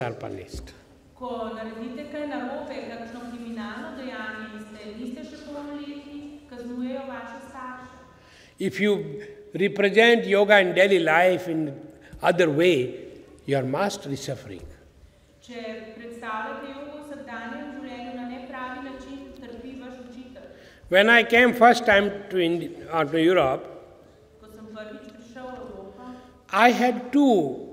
are punished. Ko naredite kaj narobe, kakšno kriminalno dejanje, niste še polnoletni, kaznujejo vaše starše. If you represent yoga in daily life in other way, your master is suffering. Če predstavljate jogo v vsakdanjem življenju na nepravi način, trpi vaš učitelj. When I came first time to Europe, Ko sem prvič prišel v Evropo, I had two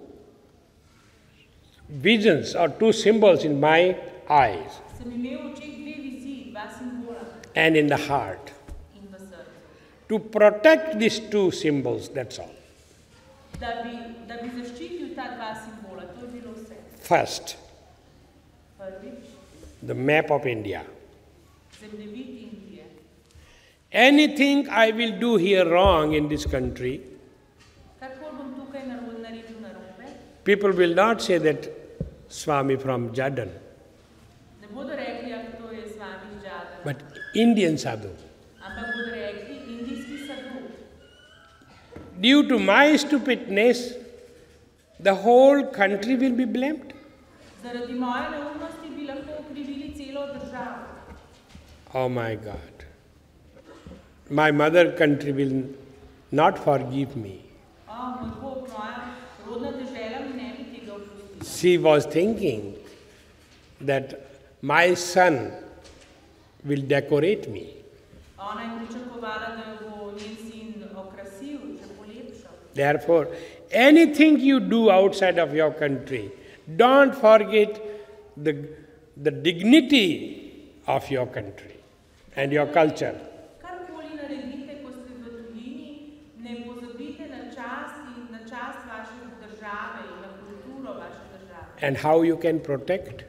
visions or two symbols in my eyes sem imel v očeh dve viziji, dva simbola and in the heart. in v srcu. To protect these two symbols, that's all. Da bi zaščitil ta dva simbola, to je bilo vse. First, Prvič, the map of India. zemljevid Indije. Anything I will do here wrong in this country, Karkoli bom tukaj naredil narobe, people will not say that Swami from Jordan, ne bodo rekli, to je z vami iz Džadana, but Indian sadhu. ampak bodo rekli indijski sadhu. Due to my stupidness, the whole country will be blamed. Zaradi moje neumnosti bi lahko okrivili celo državo. Oh my God. My mother country will not forgive me. Moj Bog, moja rodna dežela mi ne bi tega opustila. She was thinking that my son will decorate me. Ona je pričakovala, da jo bo njen sin okrasil, še polepšal. Therefore, anything you do outside of your country, don't forget the dignity of your country and your culture. Karkoli naredite, ko ste v tujini, ne pozabite na čast vaše države in na kulturo vaše države. And how you can protect?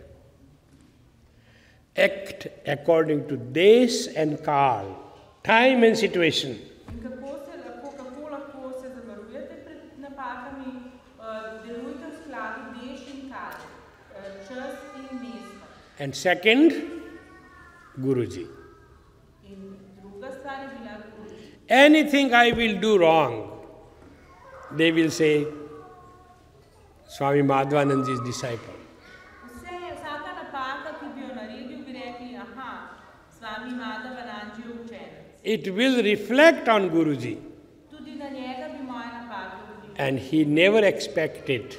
Act according to desh and kal, time and situation. In kako lahko se zavarujete pred napakami, delujte v skladu deš in kal, čas in mesto. And second, Guruji. In druga stvar je bila Guruji. Anything I will do wrong, they will say, Swami Madhvananda's disciple. Vsaka napaka, ki bi jo naredil, bi rekli, Swami Madhavanandaji učenec. It will reflect on Guruji. Tudi na njega bi moje napake vplivali. And he never expected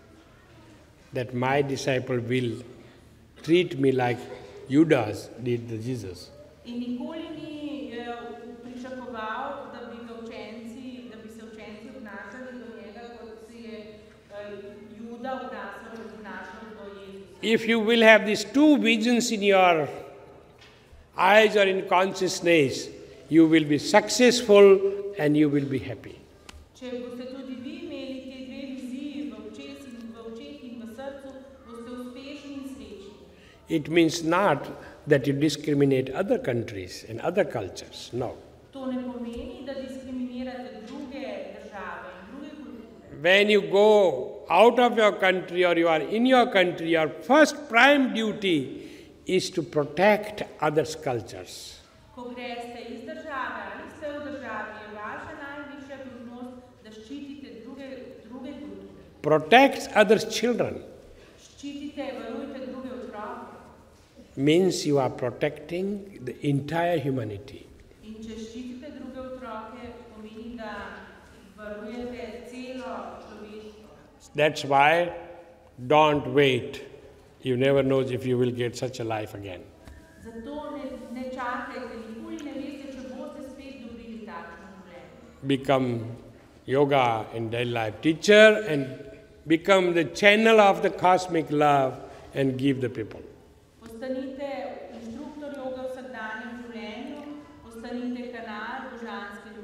that my disciple will treat me like Judas did the Jesus. In nikoli ni pričakoval, da bi se učenci obnašali do njega, kot se je Juda obnašal do Jezusa. If you will have these two visions in your eyes or in consciousness, you will be successful and you will be happy. Če boste tudi vi imeli te dve viziji v očeh in v srcu, boste uspešni in srečni. It means not that you discriminate other countries and other cultures. No. To ne pomeni, da diskriminirate druge države in druge kulture. When you go out of your country or you are in your country, your first prime duty is to protect others' cultures. Ko greste iz države ali ste v državi, je vaša najvišja dolžnost, da ščitite druge kulture. Protect others' children Ščitite, varujte druge otroke. means you are protecting the entire humanity. In če ščitite druge otroke, pomeni, da varujete celo človeštvo. That's why don't wait. You never know if you will get such a life again. Zato ne čakajte, nikoli ne veste, če boste spet dobili takšno življenje. Become yoga and daily life teacher and become the channel of the cosmic love and give the people. Postanite inštruktor joga v vsakdanjem življenju, postanite kanal božanske